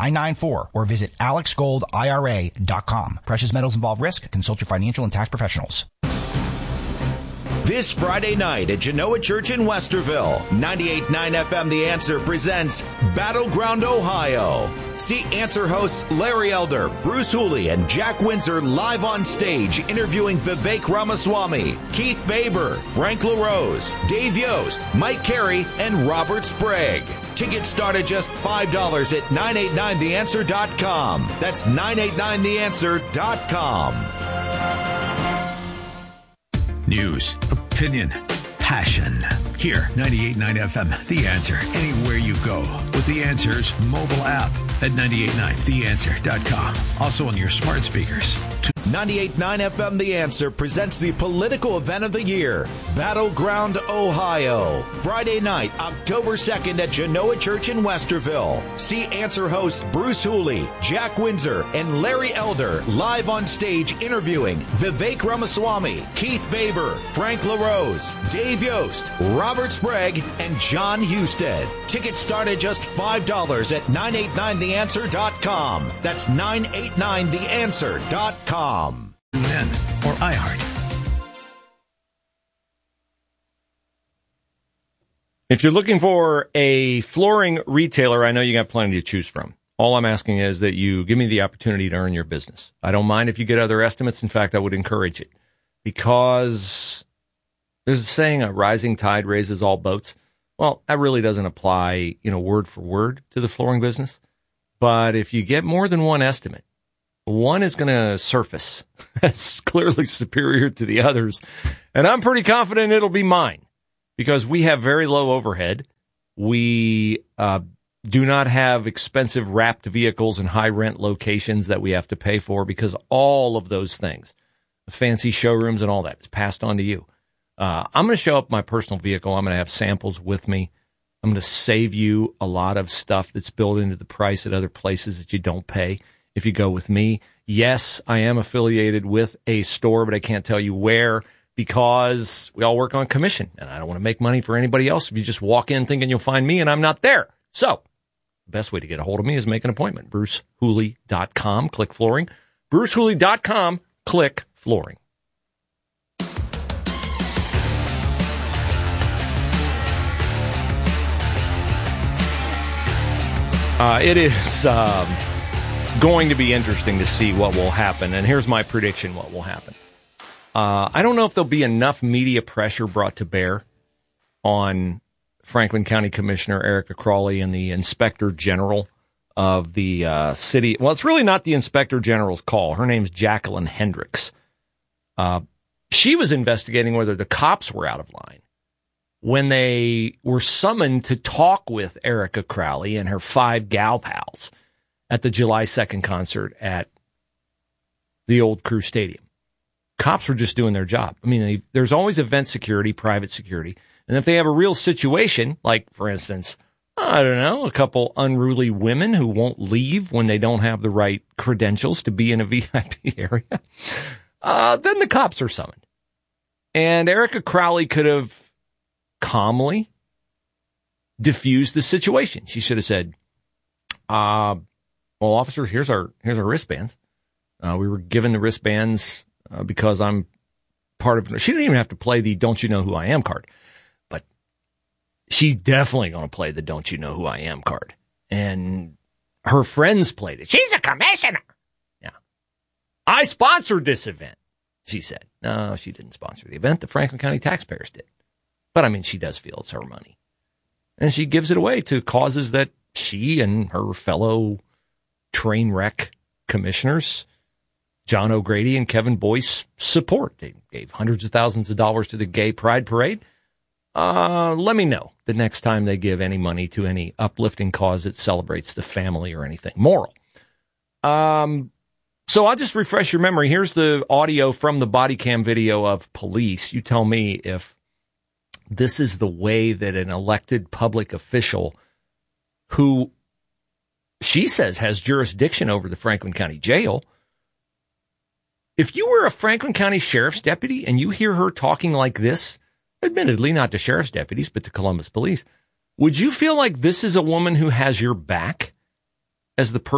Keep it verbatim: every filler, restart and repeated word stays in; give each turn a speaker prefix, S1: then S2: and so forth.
S1: nine nine four or visit alex gold I R A dot com. Precious metals involve risk. Consult your financial and tax professionals.
S2: This Friday night at Genoa Church in Westerville, ninety-eight point nine F M The Answer presents Battleground Ohio. See Answer hosts Larry Elder, Bruce Hooley, and Jack Windsor live on stage interviewing Vivek Ramaswamy, Keith Faber, Frank LaRose, Dave Yost, Mike Carey, and Robert Sprague. Tickets start at just five dollars at nine eight nine the answer dot com. That's nine eight nine the answer dot com.
S3: News, opinion, passion. Here, ninety-eight point nine F M, The Answer. Anywhere you go with The Answer's mobile app at nine eight nine the answer dot com. Also on your smart speakers.
S2: ninety-eight point nine F M The Answer presents the political event of the year, Battleground Ohio. Friday night, October second at Genoa Church in Westerville. See Answer hosts Bruce Hooley, Jack Windsor, and Larry Elder live on stage interviewing Vivek Ramaswamy, Keith Faber, Frank LaRose, Dave Yost, Robert Sprague, and John Husted. Tickets start at just five dollars at nine eight nine the answer dot com. That's nine eight nine the answer dot com.
S3: N or iHeart.
S4: If you're looking for a flooring retailer, I know you got plenty to choose from. All I'm asking is that you give me the opportunity to earn your business. I don't mind if you get other estimates. In fact, I would encourage it, because there's a saying, a rising tide raises all boats. Well, that really doesn't apply, you know, word for word to the flooring business. But if you get more than one estimate, one is going to surface that's clearly superior to the others. And I'm pretty confident it'll be mine, because we have very low overhead. We uh, do not have expensive wrapped vehicles and high rent locations that we have to pay for, because all of those things, the fancy showrooms and all that, it's passed on to you. Uh, I'm going to show up my personal vehicle. I'm going to have samples with me. I'm going to save you a lot of stuff that's built into the price at other places that you don't pay if you go with me. Yes, I am affiliated with a store, but I can't tell you where, because we all work on commission, and I don't want to make money for anybody else if you just walk in thinking you'll find me and I'm not there. So the best way to get a hold of me is make an appointment. bruce hooley dot com, click flooring. bruce hooley dot com, click flooring. Uh, it is um, going to be interesting to see what will happen. And here's my prediction what will happen. Uh, I don't know if there'll be enough media pressure brought to bear on Franklin County Commissioner Erica Crowley and the Inspector General of the uh, city. Well, it's really not the Inspector General's call. Her name's Jacqueline Hendricks. Uh, she was investigating whether the cops were out of line when they were summoned to talk with Erica Crowley and her five gal pals at the July second concert at the Old Crew Stadium. Cops were just doing their job. I mean, they, there's always event security, private security. And if they have a real situation, like, for instance, I don't know, a couple unruly women who won't leave when they don't have the right credentials to be in a V I P area, uh, then the cops are summoned. And Erica Crowley could have calmly diffused the situation. She should have said, uh, well, officers, here's our, here's our wristbands. Uh, we were given the wristbands uh, because I'm part of, she didn't even have to play the don't you know who I am card, but she's definitely going to play the don't you know who I am card. And her friends played it. She's a commissioner. Yeah. I sponsored this event, she said. No, she didn't sponsor the event. The Franklin County taxpayers did. But, I mean, she does feel it's her money. And she gives it away to causes that she and her fellow train wreck commissioners, John O'Grady and Kevin Boyce, support. They gave hundreds of thousands of dollars to the Gay Pride Parade. Uh, let me know the next time they give any money to any uplifting cause that celebrates the family or anything moral. Um, so I'll just refresh your memory. Here's the audio from the body cam video of police. You tell me if this is the way that an elected public official who she says has jurisdiction over the Franklin County Jail. If you were a Franklin County Sheriff's deputy and you hear her talking like this, admittedly not to sheriff's deputies, but to Columbus police, would you feel like this is a woman who has your back as the person